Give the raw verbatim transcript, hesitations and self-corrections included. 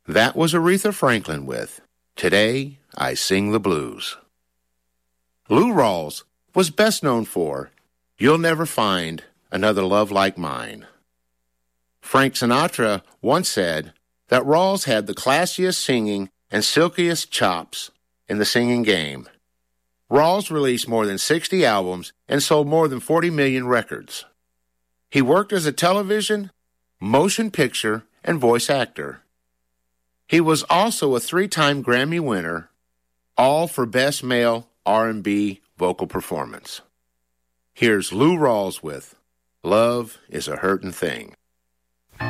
That was Aretha Franklin with Today I Sing the Blues. Lou Rawls was best known for You'll Never Find Another Love Like Mine. Frank Sinatra once said that Rawls had the classiest singing and silkiest chops in the singing game. Rawls released more than sixty albums and sold more than forty million records. He worked as a television, motion picture, and voice actor. He was also a three-time Grammy winner, all for Best Male R and B Vocal Performance. Here's Lou Rawls with Love is a Hurtin' Thing.